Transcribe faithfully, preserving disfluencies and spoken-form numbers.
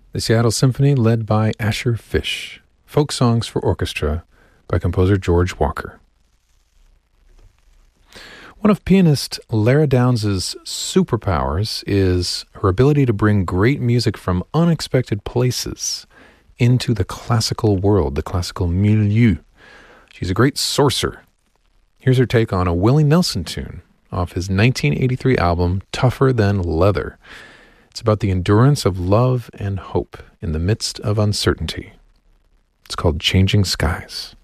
The Seattle Symphony, led by Asher Fish. Folk Songs for Orchestra by composer George Walker. One of pianist Lara Downs' superpowers is her ability to bring great music from unexpected places into the classical world, the classical milieu. She's a great sorcerer. Here's her take on a Willie Nelson tune off his nineteen eighty-three album, Tougher Than Leather. It's about the endurance of love and hope in the midst of uncertainty. It's called Changing Skies.